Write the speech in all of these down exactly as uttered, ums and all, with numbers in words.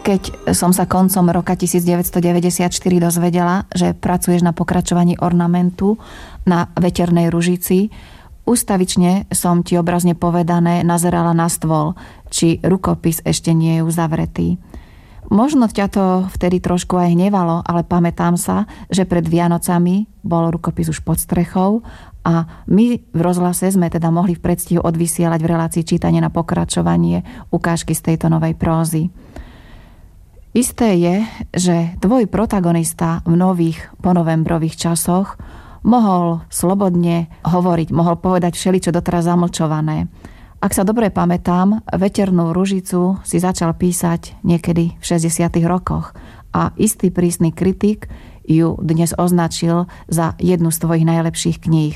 Keď som sa koncom roka devätnásťstodeväťdesiatštyri dozvedela, že pracuješ na pokračovaní ornamentu na Veternej Ružici, ustavične som ti obrazne povedané nazerala na stôl, či rukopis ešte nie je uzavretý. Možno ťa to vtedy trošku aj hnevalo, ale pamätám sa, že pred Vianocami bol rukopis už pod strechou a my v rozhlase sme teda mohli v predstihu odvysielať v relácii Čítanie na pokračovanie ukážky z tejto novej prózy. Isté je, že tvoj protagonista v nových ponovembrových časoch mohol slobodne hovoriť, mohol povedať všeličo doteraz zamlčované. Ak sa dobre pamätám, Veternú Ružicu si začal písať niekedy v šesťdesiatych rokoch a istý prísny kritik ju dnes označil za jednu z tvojich najlepších kníh.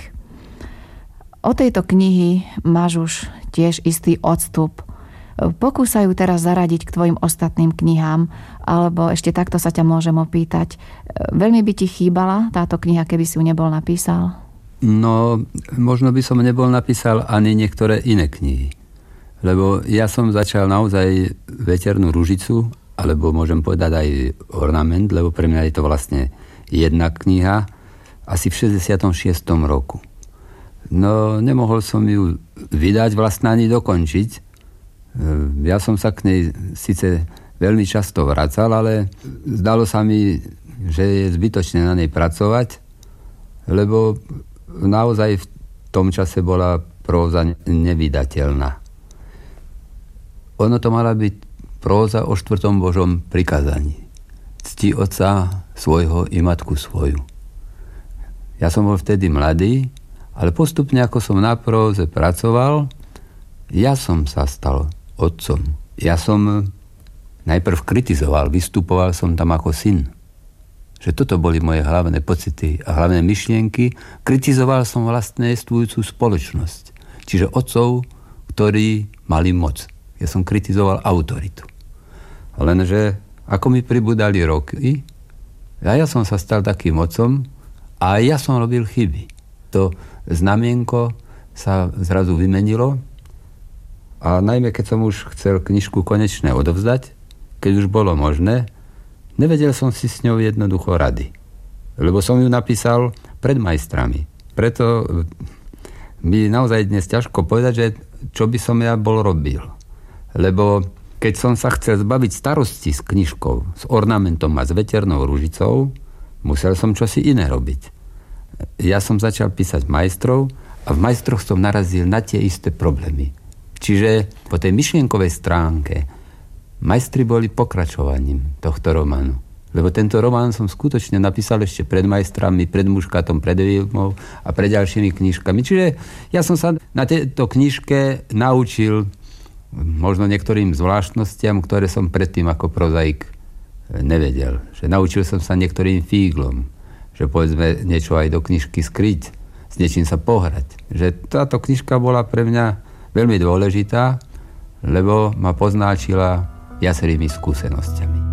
O tejto knihy máš už tiež istý odstup. Pokúsajú teraz zaradiť k tvojim ostatným knihám, alebo ešte takto sa ťa môžem opýtať. Veľmi by ti chýbala táto kniha, keby si ju nebol napísal? No, možno by som nebol napísal ani niektoré iné knihy. Lebo ja som začal naozaj Veternú Ružicu, alebo môžem povedať aj Ornament, lebo pre mňa je to vlastne jedna kniha, asi v šesťdesiatom šiestom roku. No, nemohol som ju vydať, vlastne ani dokončiť. Ja som sa k nej síce veľmi často vracal, ale zdalo sa mi, že je zbytočné na nej pracovať, lebo naozaj v tom čase bola próza nevydateľná. Ono to mala byť próza o štvrtom Božom prikazaní. Cti otca svojho i matku svoju. Ja som bol vtedy mladý, ale postupne, ako som na próze pracoval, ja som sa stal otcom. Ja som najprv kritizoval, vystupoval som tam ako syn. Že toto boli moje hlavné pocity a hlavné myšlienky. Kritizoval som vlastne jestvujúcu spoločnosť. Čiže otcov, ktorí mali moc. Ja som kritizoval autoritu. Lenže ako mi pribudali roky, a ja som sa stal takým otcom a ja som robil chyby. To znamienko sa zrazu vymenilo. A najmä, keď som už chcel knižku konečne odovzdať, keď už bolo možné, nevedel som si s ňou jednoducho rady. Lebo som ju napísal pred majstrami. Preto mi naozaj dnes ťažko povedať, že čo by som ja bol robil. Lebo keď som sa chcel zbaviť starosti s knižkou, s ornamentom a s Veternou Ružicou, musel som čosi iné robiť. Ja som začal písať majstrov a v majstroch som narazil na tie isté problémy. Čiže po tej myšlienkovej stránke majstri boli pokračovaním tohto románu. Lebo tento román som skutočne napísal ešte pred majstrami, pred Muškatom, pred Vilmou a pred ďalšími knižkami. Čiže ja som sa na tejto knižke naučil možno niektorým zvláštnostiam, ktoré som predtým ako prozaik nevedel. Že naučil som sa niektorým fíglom, že povedzme niečo aj do knižky skryť, s niečím sa pohrať. Že táto knižka bola pre mňa veľmi dôležitá, lebo ma poznáčila viacerými skúsenostiami.